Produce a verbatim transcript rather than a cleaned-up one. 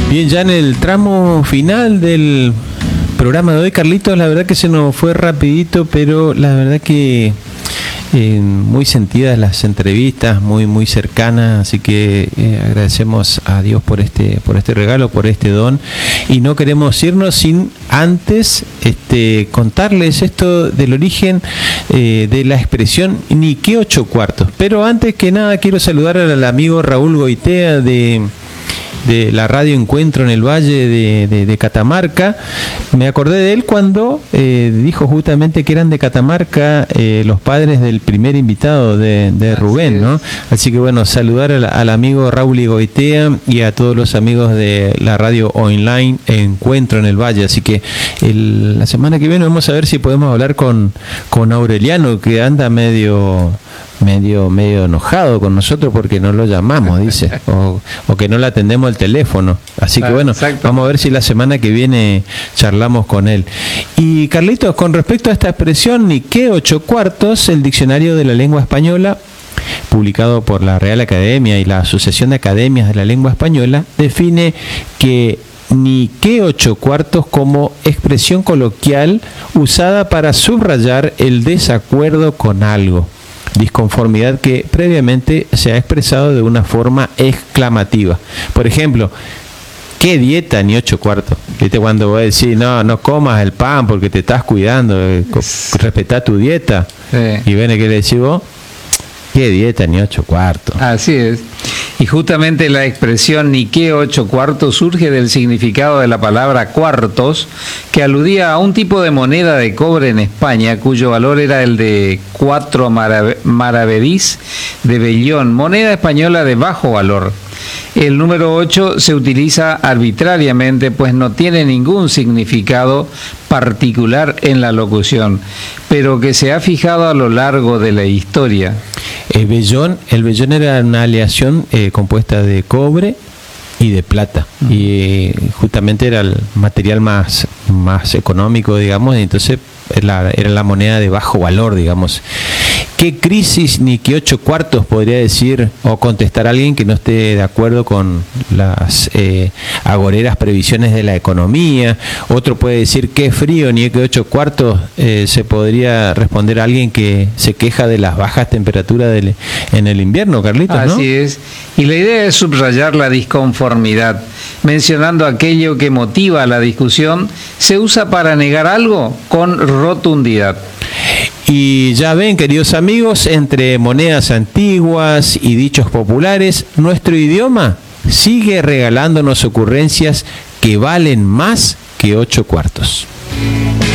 Bien, ya en el tramo final del programa de hoy, Carlitos, la verdad que se nos fue rapidito, pero la verdad que eh, muy sentidas las entrevistas, muy muy cercanas, así que eh, agradecemos a Dios por este por este regalo, por este don, y no queremos irnos sin antes este contarles esto del origen eh, de la expresión ni qué ocho cuartos. Pero antes que nada quiero saludar al amigo Raúl Goitea de de la radio Encuentro en el Valle de, de, de Catamarca. Me acordé de él cuando eh, dijo justamente que eran de Catamarca eh, los padres del primer invitado de, de Rubén, ¿no? Así que bueno, saludar al, al amigo Raúl Goitea y a todos los amigos de la radio online Encuentro en el Valle. Así que el, la semana que viene vamos a ver si podemos hablar con, con Aureliano, que anda medio... medio medio enojado con nosotros porque no lo llamamos, dice, o, o que no le atendemos el teléfono, así que bueno, vamos a ver si la semana que viene charlamos con él. Y Carlitos, con respecto a esta expresión ni qué ocho cuartos, el diccionario de la lengua española, publicado por la Real Academia y la Asociación de Academias de la Lengua Española, define que ni qué ocho cuartos como expresión coloquial usada para subrayar el desacuerdo con algo, disconformidad que previamente se ha expresado de una forma exclamativa. Por ejemplo, ¿qué dieta ni ocho cuartos? ¿Viste cuando vos decís, no, no comas el pan porque te estás cuidando, eh, respetá tu dieta? Sí. Y viene que le decís vos, ¿qué dieta ni ocho cuartos? Así es. Y justamente la expresión ni qué ocho cuartos surge del significado de la palabra cuartos, que aludía a un tipo de moneda de cobre en España, cuyo valor era el de cuatro maravedís de vellón, moneda española de bajo valor. El número ocho se utiliza arbitrariamente, pues no tiene ningún significado particular en la locución, pero que se ha fijado a lo largo de la historia. El vellón, el vellón era una aleación eh, compuesta de cobre y de plata, uh-huh. y eh, justamente era el material más, más económico, digamos, y entonces era, era la moneda de bajo valor, digamos. ¿Qué crisis ni qué ocho cuartos podría decir o contestar alguien que no esté de acuerdo con las eh, agoreras previsiones de la economía? Otro puede decir qué frío ni qué ocho cuartos eh, se podría responder a alguien que se queja de las bajas temperaturas del, en el invierno, Carlitos, ¿no? Así es. Y la idea es subrayar la disconformidad, mencionando aquello que motiva la discusión. Se usa para negar algo con rotundidad. Y ya ven, queridos amigos, entre monedas antiguas y dichos populares, nuestro idioma sigue regalándonos ocurrencias que valen más que ocho cuartos.